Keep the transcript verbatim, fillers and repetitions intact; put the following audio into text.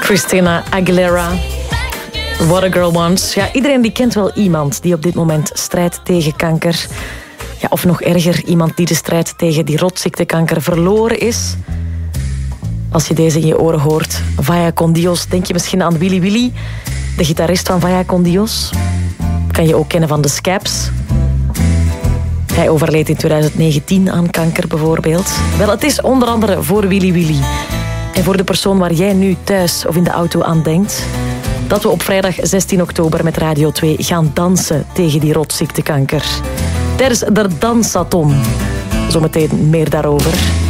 Christina Aguilera. What a Girl Wants. Ja, iedereen die kent wel iemand die op dit moment strijdt tegen kanker. Ja, of nog erger, iemand die de strijd tegen die rotziektekanker verloren is. Als je deze in je oren hoort, Vaya con Dios, denk je misschien aan Willy Willy, de gitarist van Vaya con Dios. Kan je ook kennen van de Scabs. Hij overleed in twintig negentien aan kanker bijvoorbeeld. Wel, het is onder andere voor Willy Willy. En voor de persoon waar jij nu thuis of in de auto aan denkt, dat we op vrijdag zestien oktober met Radio twee gaan dansen tegen die rotziektekanker. Tijdens de Dansathon. Zometeen meer daarover.